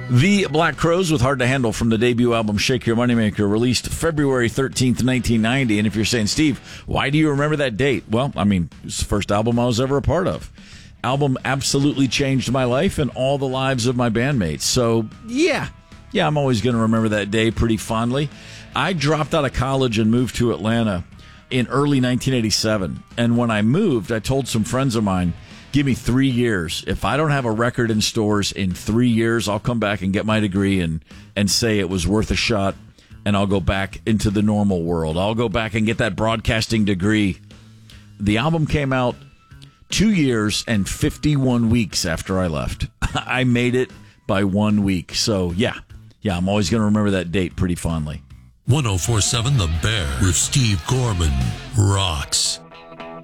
The Black Crowes with Hard to Handle from the debut album Shake Your Moneymaker, released February 13th, 1990. And if you're saying, Steve, why do you remember that date? Well, I mean, it's the first album I was ever a part of. Album absolutely changed my life and all the lives of my bandmates. So, yeah, I'm always going to remember that day pretty fondly. I dropped out of college and moved to Atlanta in early 1987. And when I moved, I told some friends of mine, give me 3 years. If I don't have a record in stores in 3 years, I'll come back and get my degree and say it was worth a shot, and I'll go back into the normal world. I'll go back and get that broadcasting degree. The album came out 2 years and 51 weeks after I left. I made it by 1 week. So, yeah, I'm always going to remember that date pretty fondly. 104.7 The Bear with Steve Gorman rocks.